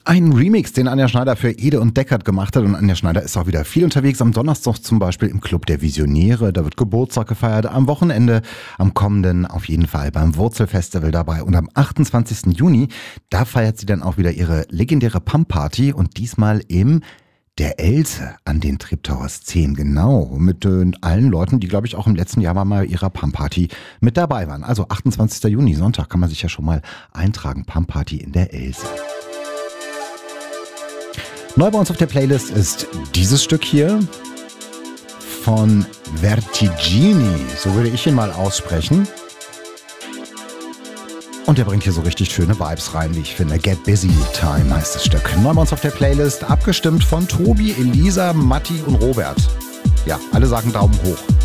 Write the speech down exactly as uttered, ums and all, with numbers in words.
Ein Remix, den Anja Schneider für Ede und Deckard gemacht hat. Und Anja Schneider ist auch wieder viel unterwegs. Am Donnerstag zum Beispiel im Club der Visionäre. Da wird Geburtstag gefeiert. Am Wochenende, am kommenden auf jeden Fall beim Wurzelfestival dabei. Und am achtundzwanzigsten Juni, da feiert sie dann auch wieder ihre legendäre Pump-Party. Und diesmal im der Else an den Treptower zehn. Genau, mit äh, allen Leuten, die, glaube ich, auch im letzten Jahr mal bei ihrer Pump-Party mit dabei waren. Also achtundzwanzigsten Juni, Sonntag, kann man sich ja schon mal eintragen. Pump-Party in der Else. Neu bei uns auf der Playlist ist dieses Stück hier von Vertigini, so würde ich ihn mal aussprechen. Und der bringt hier so richtig schöne Vibes rein, wie ich finde. Get Busy Time heißt das Stück. Neu bei uns auf der Playlist, abgestimmt von Tobi, Elisa, Matti und Robert. Ja, alle sagen Daumen hoch.